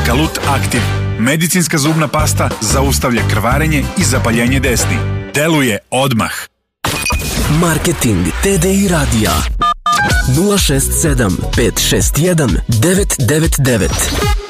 Kalut Aktiv. Medicinska zubna pasta zaustavlja krvarenje i zapaljenje desni. Deluje odmah. Marketing TDI radija 067 561 999